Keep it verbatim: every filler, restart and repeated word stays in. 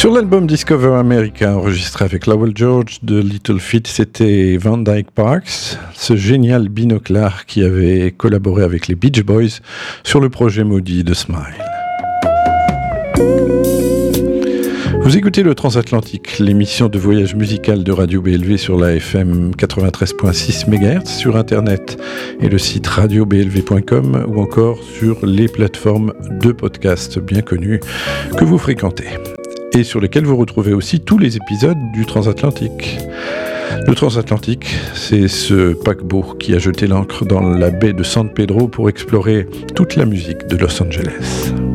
Sur l'album Discover America, enregistré avec Lowell George de Little Feat, c'était Van Dyke Parks, ce génial binoclard qui avait collaboré avec les Beach Boys sur le projet maudit de Smile. Vous écoutez le Transatlantique, l'émission de voyage musical de Radio B L V sur la F M quatre-vingt-treize virgule six mégahertz, sur Internet et le site radio b l v point com ou encore sur les plateformes de podcast bien connues que vous fréquentez et sur lesquels vous retrouvez aussi tous les épisodes du Transatlantique. Le Transatlantique, c'est ce paquebot qui a jeté l'ancre dans la baie de San Pedro pour explorer toute la musique de Los Angeles.